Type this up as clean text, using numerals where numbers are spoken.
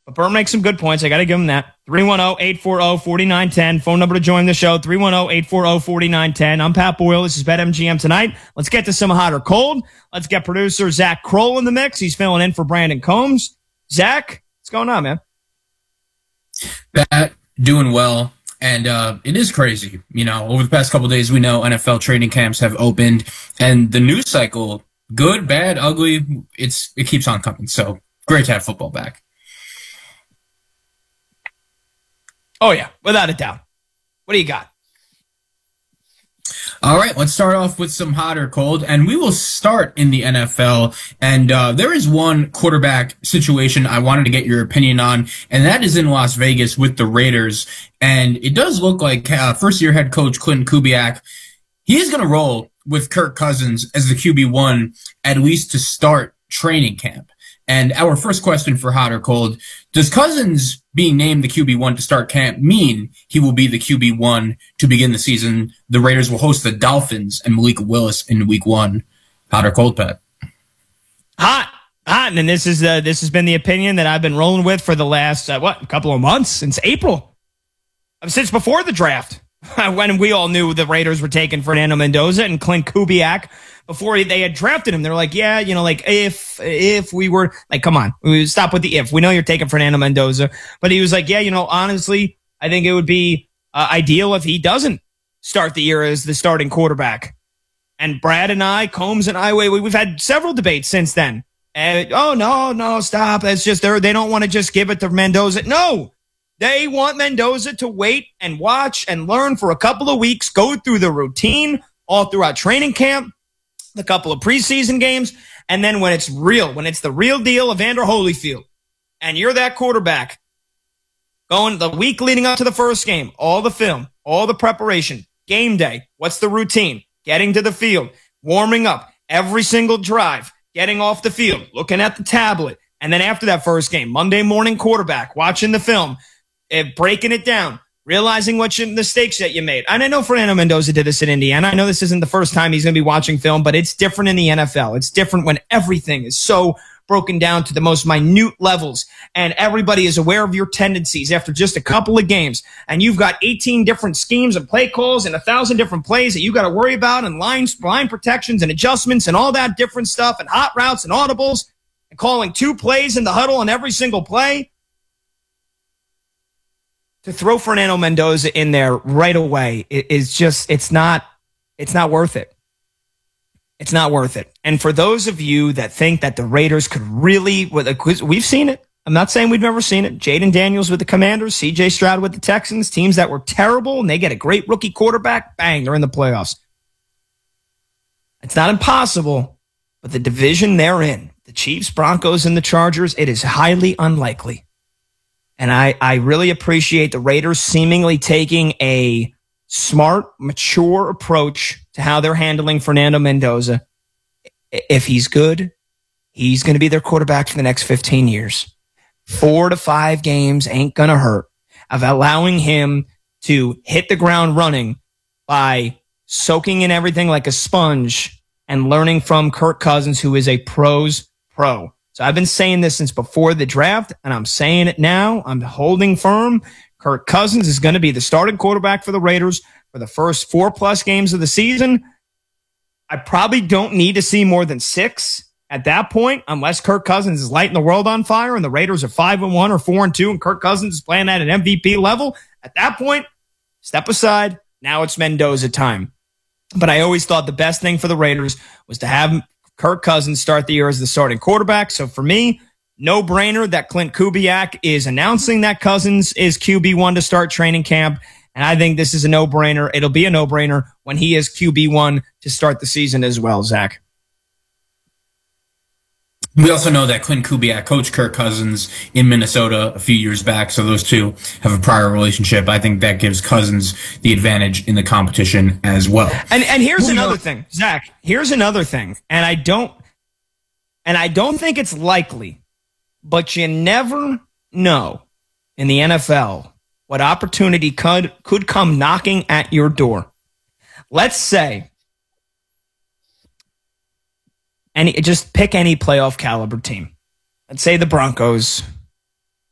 But Burr makes some good points. I got to give him that. 310-840-4910. Phone number to join the show, 310-840-4910. I'm Pat Boyle. This is BetMGM Tonight. Let's get to some hot or cold. Let's get producer Zach Kroll in the mix. He's filling in for Brandon Combs. Zach, what's going on, man? Pat, doing well. And it is crazy. You know, over the past couple of days, we know NFL training camps have opened. And the news cycle, good, bad, ugly, it keeps on coming. So great to have football back. Oh, yeah, without a doubt. What do you got? All right, let's start off with some hot or cold, and we will start in the NFL. And there is one quarterback situation I wanted to get your opinion on, and that is in Las Vegas with the Raiders. And it does look like first-year head coach Clinton Kubiak, he is going to roll with Kirk Cousins as the QB1, at least to start training camp. And our first question for hot or cold, does Cousins being named the QB1 to start camp mean he will be the QB1 to begin the season? The Raiders will host the Dolphins and Malik Willis in week 1. Hot or cold, Pat? Hot. And this has been the opinion that I've been rolling with for the last, couple of months, since April. Since before the draft, when we all knew the Raiders were taking Fernando Mendoza and Clint Kubiak. Before they had drafted him, they were like, yeah, you know, like if we were like, come on, we stop with the if. We know you're taking Fernando Mendoza, but he was like, yeah, you know, honestly, I think it would be ideal if he doesn't start the year as the starting quarterback. And Brad and I, Combs and I, we've had several debates since then. And no, stop. It's just they don't want to just give it to Mendoza. No, they want Mendoza to wait and watch and learn for a couple of weeks, go through the routine all throughout training camp, the couple of preseason games, and then when it's the real deal, Evander Holyfield, and you're that quarterback, going the week leading up to the first game, all the film, all the preparation, game day, what's the routine? Getting to the field, warming up, every single drive, getting off the field, looking at the tablet, and then after that first game, Monday morning quarterback, watching the film, breaking it down, realizing what mistakes that you made. And I know Fernando Mendoza did this in Indiana. I know this isn't the first time he's going to be watching film, but it's different in the NFL. It's different when everything is so broken down to the most minute levels and everybody is aware of your tendencies after just a couple of games. And you've got 18 different schemes and play calls and 1,000 different plays that you got to worry about and line protections and adjustments and all that different stuff and hot routes and audibles and calling 2 plays in the huddle on every single play. To throw Fernando Mendoza in there right away is just, it's not worth it. It's not worth it. And for those of you that think that the Raiders could really, we've seen it. I'm not saying we've never seen it. Jaden Daniels with the Commanders, CJ Stroud with the Texans, teams that were terrible, and they get a great rookie quarterback, bang, they're in the playoffs. It's not impossible, but the division they're in, the Chiefs, Broncos, and the Chargers, it is highly unlikely. And I really appreciate the Raiders seemingly taking a smart, mature approach to how they're handling Fernando Mendoza. If he's good, he's going to be their quarterback for the next 15 years. 4 to 5 games ain't going to hurt of allowing him to hit the ground running by soaking in everything like a sponge and learning from Kirk Cousins, who is a pro's pro. So I've been saying this since before the draft, and I'm saying it now. I'm holding firm. Kirk Cousins is going to be the starting quarterback for the Raiders for the first 4+ games of the season. I probably don't need to see more than 6 at that point, unless Kirk Cousins is lighting the world on fire and the Raiders are 5-1 or 4-2 and Kirk Cousins is playing at an MVP level. At that point, step aside. Now it's Mendoza time. But I always thought the best thing for the Raiders was to have Kirk Cousins start the year as the starting quarterback. So for me, no brainer that Clint Kubiak is announcing that Cousins is QB1 to start training camp. And I think this is a no-brainer. It'll be a no-brainer when he is QB1 to start the season as well, Zach. We also know that Clint Kubiak coached Kirk Cousins in Minnesota a few years back, so those two have a prior relationship. I think that gives Cousins the advantage in the competition as well. And here's another thing, Zach. Here's another thing, and I don't think it's likely, but you never know in the NFL what opportunity could come knocking at your door. Let's say, just pick any playoff caliber team. Let's say the Broncos